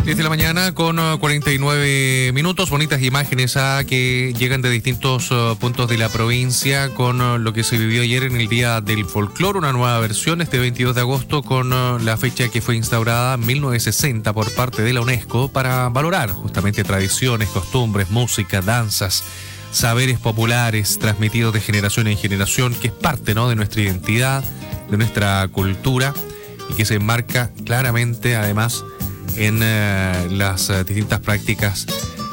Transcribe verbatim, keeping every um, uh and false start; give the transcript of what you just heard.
diez de la mañana con uh, cuarenta y nueve minutos, bonitas imágenes uh, que llegan de distintos uh, puntos de la provincia con uh, lo que se vivió ayer en el Día del Folclore, una nueva versión este veintidós de agosto con uh, la fecha que fue instaurada en mil novecientos sesenta por parte de la UNESCO para valorar justamente tradiciones, costumbres, música, danzas, saberes populares transmitidos de generación en generación, que es parte, ¿no?, de nuestra identidad, de nuestra cultura y que se enmarca claramente además en uh, las uh, distintas prácticas